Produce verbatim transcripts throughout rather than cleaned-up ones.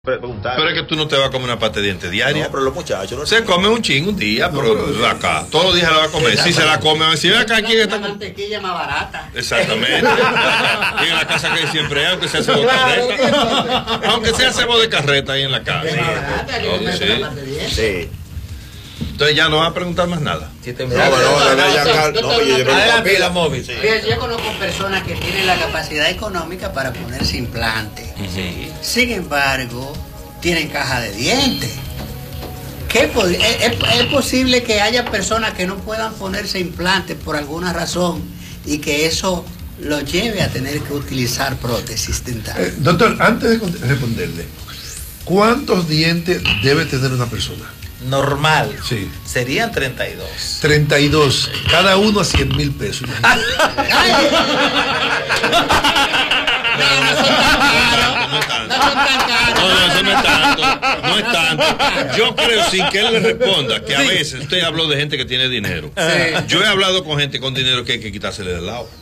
Preguntar. Pero es que tú no te vas a comer una pata de diente diaria. No, pero los muchachos no se come un ching un día, no, pero, pero acá todos los días la va a comer. Si se la come, a ver si ve acá quién está. La mantequilla más barata. Exactamente. Y en la casa que siempre hay, aunque sea cebo de carreta. Aunque sea cebo de carreta ahí en la casa. Es más barata, que No, me sí. la parte de diente. Sí. Entonces ya no va a preguntar más nada. Si te No, no, no, no, ya acá, no, yo llevé una Adelante, pila la móvil. Sí. Fíjate, yo conozco personas que tienen la capacidad económica para ponerse implante. Sí. Sin embargo, tienen caja de dientes. ¿Qué pod- es, es- es posible que haya personas que no puedan ponerse implantes por alguna razón y que eso los lleve a tener que utilizar prótesis dentales? Eh, doctor, antes de con- responderle, ¿cuántos dientes debe tener una persona? Normal. Sí. Serían treinta y dos. treinta y dos, cada uno a cien mil pesos. No, no son tan caros. No son tan caros. No, no, eso no es tanto. No es tanto. Yo creo, sin que él le responda, que a veces usted habló de gente que tiene dinero. Sí. Yo he hablado con gente con dinero que hay que quitársele del lado.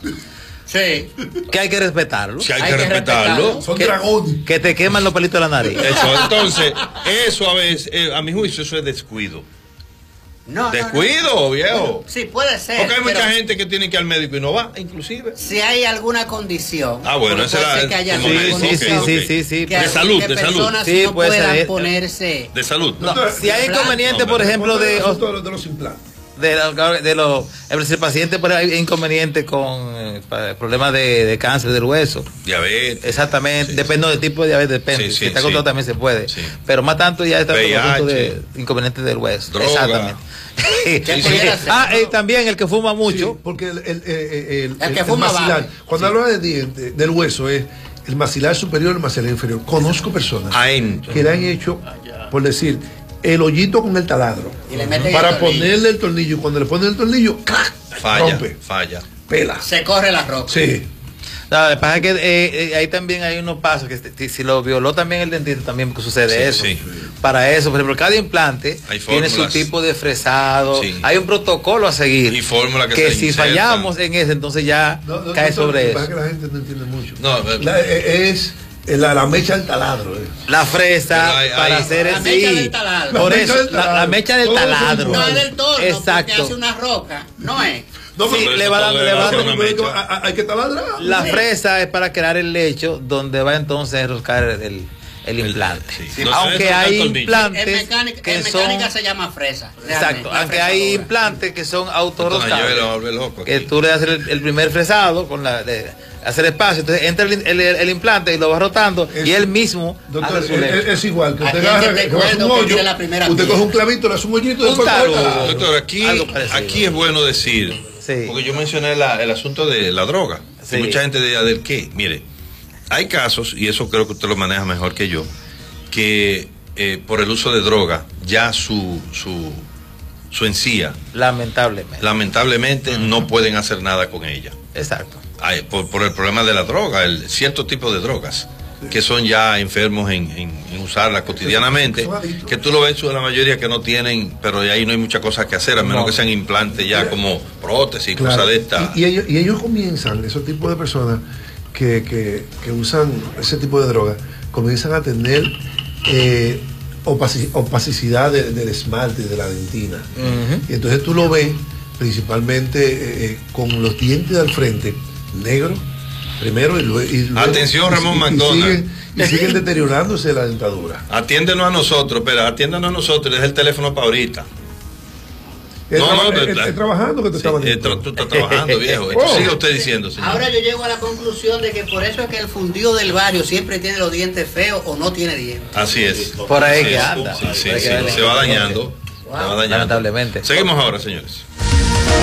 Sí. Que hay que respetarlo. Si hay, Hay que que respetarlo. respetarlo. Son Que- dragones. Que te queman los pelitos de la nariz. Eso, entonces, eso a veces, eh, a mi juicio, eso es descuido. No, no, no. Descuido, viejo. Sí, puede ser. Porque hay mucha pero gente que tiene que ir al médico y no va, inclusive. si hay alguna condición. Ah, bueno, porque esa puede era ser que haya como alguna me Sí, sí, dice, sí, ok, sí, ok. sí, sí. que, De salud, que de salud. personas Sí, no puede puedan ser. ponerse. De salud. No, Doctor, si hay inconveniente, no, por pero- ejemplo, de, El asunto de los- de los implantes. de, los- de los, si el paciente por ahí hay inconveniente con eh, pa- problemas de, de cáncer del hueso. Diabetes. Exactamente, Sí, depende del tipo de diabetes, depende. Sí, sí, si está sí. controlado también se puede. Sí. Pero más tanto ya está V I H. el asunto de inconvenientes del hueso. Droga. Exactamente. ¿Qué pudiera ser? ah, eh, también el que fuma mucho. Sí, porque el, el, el, el- El que fuma maxilar, bajo. cuando hablo de diente, del hueso, es el maxilar superior y el maxilar inferior. Conozco personas Ahí. que le han hecho, por decir, el hollito con el taladro Y le meten para el tornillo. ponerle el tornillo. Y cuando le ponen el tornillo, ¡crac! Falla, rompe, falla. pela. Se corre la ropa. Sí. No, lo que pasa es que eh, eh, ahí también hay unos pasos que si- si lo violó también el dentista también sucede Sí, eso. sí. Para eso, por ejemplo, cada implante Hay tiene su fórmulas. tipo de fresado, Sí. hay un protocolo a seguir. Y fórmula que, que se si insertan. fallamos en eso, entonces ya No, no, cae no, sobre lo que eso. pasa es que la gente no entiende mucho. No, eh, La- eh, es la, la mecha del taladro. eh. La fresa Pero hay- para hay- hacer La el mecha sí. del taladro. Por La mecha eso, del la, la taladro. mecha del Todos son taladro. No es iguales. del torno, porque Exacto. hace una roca. No es. No, Sí, pero le eso va todo dando- es le va hacer dando- una mecha. hay, hay- hay que taladrar. La fresa es para crear el lecho donde va entonces a enroscar el, el implante. sí. No se Aunque enrosca el hay tornillo. implantes En mecánica, que en son... mecánica se llama fresa. realmente, Exacto, la aunque hay fresadora. implantes que son Entonces, yo me lo autorroscables, vuelve loco que aquí. tú le haces el, el primer fresado con la de hacer espacio, entonces entra el, el- el implante y lo va rotando Es- y él mismo Doctor, hace su es, lecho. es- es igual que usted Aquí agarra, es que te que va a hacer un cuento que hoyo, tiene la primera usted piedra. coge un clavito, le hace un hoyito y Un después coge el tarugo. taladro. Doctor, aquí, Algo parecido. aquí es bueno decir, Sí. porque yo mencioné la- el asunto de la droga. Sí. Y mucha gente dirá, ¿del qué? Mire, hay casos, y eso creo que usted lo maneja mejor que yo, que eh, por el uso de droga, ya su, su, su encía, Lamentablemente. lamentablemente, no pueden hacer nada con ella. Exacto. Ay, por, por el problema de la droga, el cierto tipo de drogas que son ya enfermos en, en, en usarla cotidianamente, Son adictos. que tú lo ves la mayoría que no tienen, pero de ahí no hay mucha cosa que hacer, a menos No. que sean implantes ya como prótesis, Claro. cosas de esta. Y, y ellos, y ellos comienzan, esos tipos de personas que, que, que usan ese tipo de drogas, comienzan a tener eh, opaci- opacidad de- del esmalte, de la dentina. Ujú. Y entonces tú lo ves principalmente eh, eh, con los dientes al frente, negros, primero y luego... y luego- Atención, y- Ramón y- y McDonald. siguen, y siguen deteriorándose la dentadura. Atiéndenos a nosotros, pero atiéndanos a nosotros, es el teléfono para ahorita. Es, No, traba- no, es- está- es trabajando que te Sí, estaban eh, tú tú estás trabajando, viejo. Oh. Siga usted diciendo, señor. Ahora yo llego a la conclusión de que por eso es que el fundido del barrio siempre tiene los dientes feos o no tiene dientes. Así es. Por ahí Sí, que sí, anda. sí, sí, Por ahí sí, que anda. se va dañando. Se va dañando. Lamentablemente. Seguimos ahora, señores.